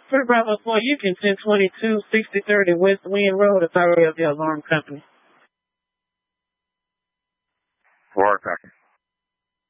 For Bravo 4, you can 1022 6030 West Wind Road, authority of the alarm company. 4, copy.